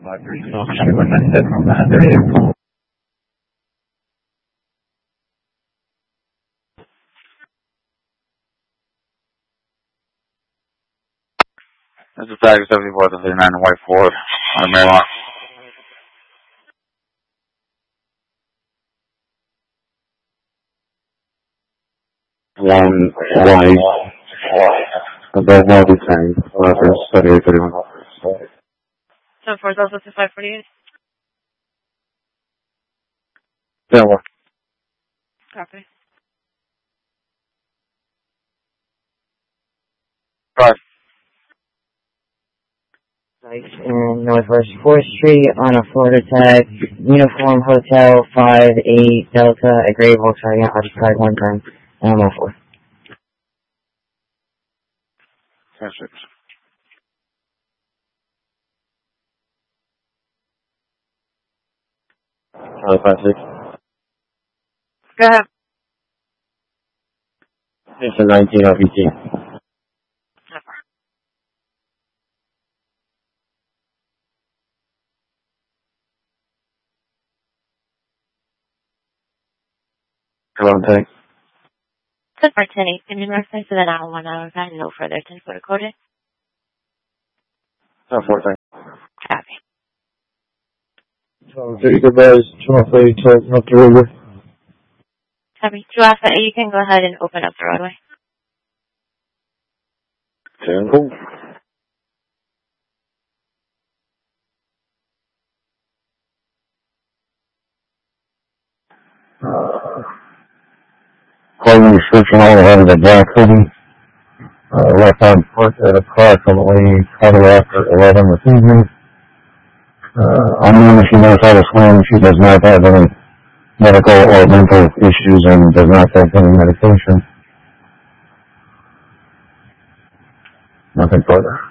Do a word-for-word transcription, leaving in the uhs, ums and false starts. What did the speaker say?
This is Tiger seventy-four thirty-nine White Ford on the Maryland. One white above Bobby Tang, reference thirty-eight thirty-one. seven four zero six five forty-eight. Yeah, what? Copy. Five. In Northwest fourth Street on a Florida tag, Uniform Hotel five eight Delta, a gray Volkswagen occupied one time, and I'm all four. ten six. Uh, five six. Go ahead. It's a nineteen L B T. Hello, thanks. Good for ten eight. Union reference and then I don't want to have no further ten foot recorded. Oh, four thanks. Copy. So, Jacob Bears, two oh eight, up the river. Copy. Joaffa, you can go ahead and open up the roadway. ten cool. Clothing description all ahead of the black hoodie. Uh, left on foot at approximately quarter after eleven this evening. Uh, unknown if she knows how to swim. She does not have any medical or mental issues and does not take any medication. Nothing further.